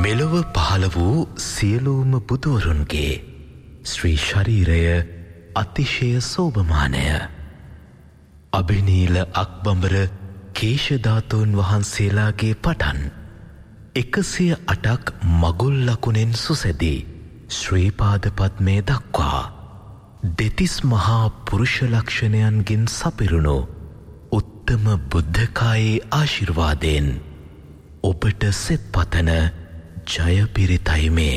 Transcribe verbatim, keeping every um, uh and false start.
මෙලොව පහළ වූ සියලුම බුදුවරුන්ගේ ශ්‍රී ශරීරය අතිශය සෝභමානය. අභිනීල අක්බඹර කේශධාතුන් වහන්සේලාගේ පටන් එකසිය අටක් මගුල් ලකුණෙන් සුසැදී ශ්‍රීපාද පද්මය දක්වා දෙතිස් මහා පුරුෂ ලක්ෂණයන්ගෙන් සපිරුණු උත්තම බුද්ධකායේ ආශිර්වාදයෙන් ඔබට සෙත් පතන ජය පිරිතයි මේ.